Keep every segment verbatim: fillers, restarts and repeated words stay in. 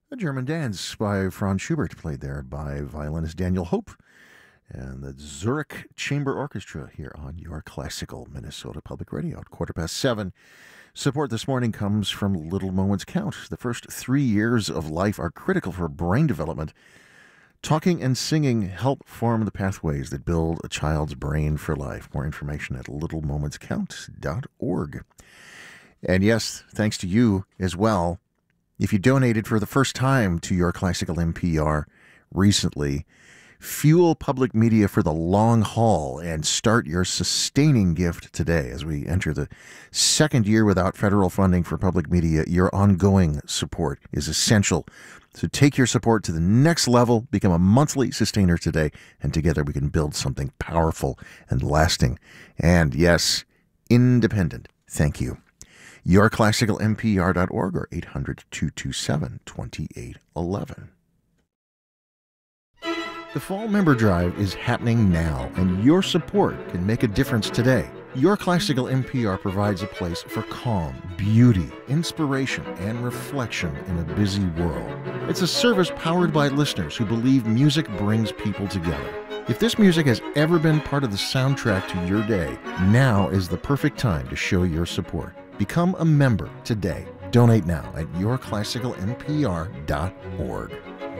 A German Dance by Franz Schubert, played there by violinist Daniel Hope and the Zurich Chamber Orchestra here on your classical Minnesota Public Radio at quarter past seven. Support this morning comes from Little Moments Count. The first three years of life are critical for brain development. Talking and singing help form the pathways that build a child's brain for life. More information at little moments count dot org. And yes, thanks to you as well. If you donated for the first time to your classical N P R recently, fuel public media for the long haul and start your sustaining gift today. As we enter the second year without federal funding for public media, your ongoing support is essential. So take your support to the next level, become a monthly sustainer today, and together we can build something powerful and lasting. And yes, independent. Thank you. your classical N P R dot org or eight hundred, two two seven, two eight one one. The Fall Member Drive is happening now, and your support can make a difference today. Your Classical N P R provides a place for calm, beauty, inspiration, and reflection in a busy world. It's a service powered by listeners who believe music brings people together. If this music has ever been part of the soundtrack to your day, now is the perfect time to show your support. Become a member today. Donate now at your classical N P R dot org.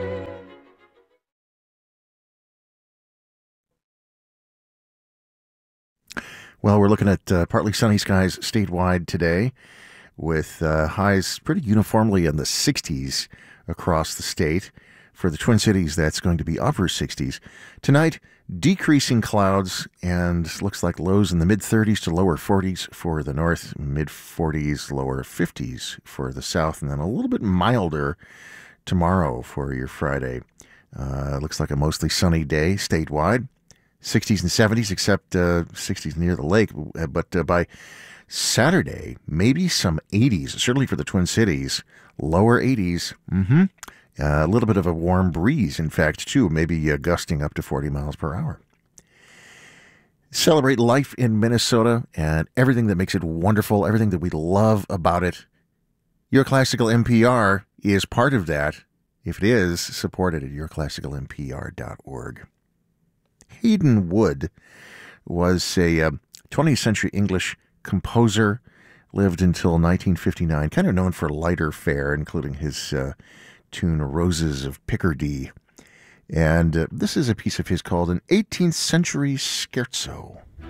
Well, we're looking at uh, partly sunny skies statewide today, with uh, highs pretty uniformly in the sixties across the state. For the Twin Cities, that's going to be upper sixties. Tonight, decreasing clouds, and looks like lows in the mid-thirties to lower forties for the north, mid-forties, lower fifties for the south, and then a little bit milder tomorrow for your Friday. Uh, looks like a mostly sunny day statewide. sixties and seventies, except uh, sixties near the lake. But uh, by Saturday, maybe some eighties, certainly for the Twin Cities. Lower eighties. Mm-hmm. Uh, a little bit of a warm breeze, in fact, too, maybe uh, gusting up to forty miles per hour. Celebrate life in Minnesota and everything that makes it wonderful, everything that we love about it. Your Classical N P R is part of that. If it is, support it at your classical N P R dot org. Hayden Wood was a uh, twentieth century English composer, lived until nineteen fifty-nine, kind of known for lighter fare, including his uh, tune Roses of Picardy. And uh, this is a piece of his called an eighteenth century Scherzo.